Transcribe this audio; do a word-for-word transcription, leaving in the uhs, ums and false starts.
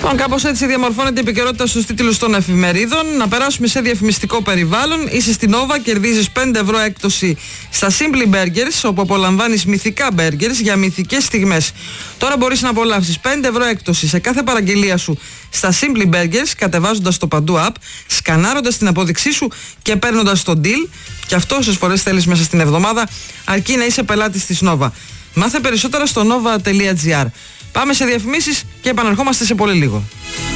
Λοιπόν, κάπως έτσι διαμορφώνεται η επικαιρότητα στους τίτλους των εφημερίδων. Να περάσουμε σε διαφημιστικό περιβάλλον. Είσαι στην Nova, κερδίζεις πέντε ευρώ έκπτωση στα Simply Burgers, όπου απολαμβάνεις μυθικά burgers για μυθικές στιγμές. Τώρα μπορείς να απολαύσεις πέντε ευρώ έκπτωση σε κάθε παραγγελία σου στα Simply Burgers, κατεβάζοντας το Παντού app, σκανάροντας την απόδειξή σου και παίρνοντας το deal. Και αυτό όσες φορές θέλεις μέσα στην εβδομάδα, αρκεί να είσαι πελάτης της Nova. Μάθε περισσότερα στο nova τελεία gr. Πάμε σε διαφημίσεις και επαναρχόμαστε σε πολύ λίγο.